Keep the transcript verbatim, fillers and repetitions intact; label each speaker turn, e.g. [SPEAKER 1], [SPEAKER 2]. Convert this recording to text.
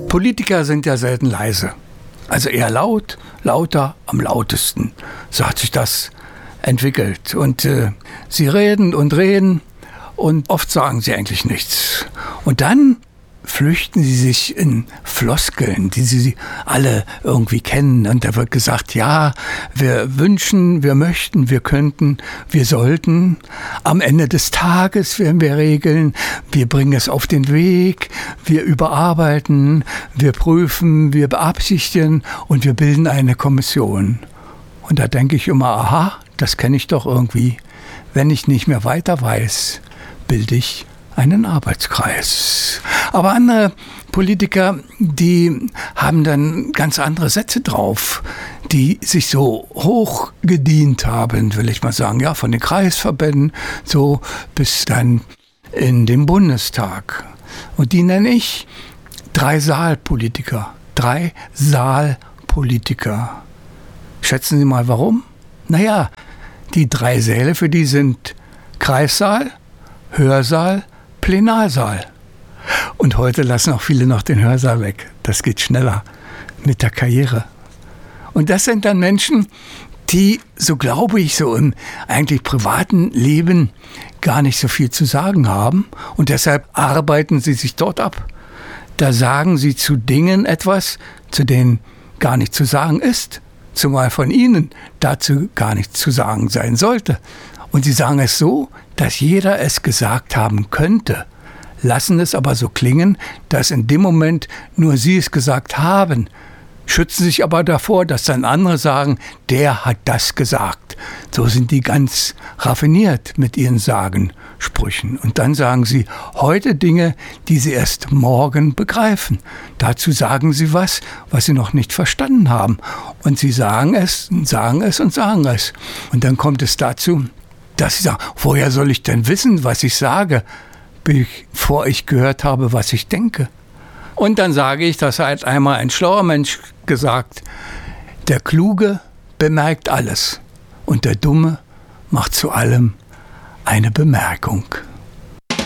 [SPEAKER 1] Politiker sind ja selten leise. Also eher laut, lauter, am lautesten. So hat sich das entwickelt. Und äh, sie reden und reden und oft sagen sie eigentlich nichts. Und dann flüchten sie sich in Floskeln, die sie alle irgendwie kennen. Und da wird gesagt, ja, wir wünschen, wir möchten, wir könnten, wir sollten. Am Ende des Tages werden wir regeln, wir bringen es auf den Weg, wir überarbeiten, wir prüfen, wir beabsichtigen und wir bilden eine Kommission. Und da denke ich immer, aha, das kenne ich doch irgendwie. Wenn ich nicht mehr weiter weiß, bilde ich einen Arbeitskreis. Aber andere Politiker, die haben dann ganz andere Sätze drauf, die sich so hoch gedient haben, will ich mal sagen, ja, von den Kreisverbänden so bis dann in den Bundestag. Und die nenne ich Drei-Saal-Politiker. Drei-Saal-Politiker. Schätzen Sie mal, warum? Naja, die drei Säle, für die sind Kreissaal, Hörsaal, Plenarsaal. Und heute lassen auch viele noch den Hörsaal weg. Das geht schneller mit der Karriere. Und das sind dann Menschen, die, so glaube ich, so im eigentlich privaten Leben gar nicht so viel zu sagen haben. Und deshalb arbeiten sie sich dort ab. Da sagen sie zu Dingen etwas, zu denen gar nicht zu sagen ist. Zumal von ihnen dazu gar nichts zu sagen sein sollte. Und sie sagen es so, dass jeder es gesagt haben könnte, lassen es aber so klingen, dass in dem Moment nur sie es gesagt haben, schützen sich aber davor, dass dann andere sagen, der hat das gesagt. So sind die ganz raffiniert mit ihren Sagensprüchen. Und dann sagen sie heute Dinge, die sie erst morgen begreifen. Dazu sagen sie was, was sie noch nicht verstanden haben. Und sie sagen es, sagen es und sagen es. Und dann kommt es dazu, dass sie sagen, woher soll ich denn wissen, was ich sage, bevor ich gehört habe, was ich denke? Und dann sage ich, das hat einmal ein schlauer Mensch gesagt, der Kluge bemerkt alles und der Dumme macht zu allem eine Bemerkung.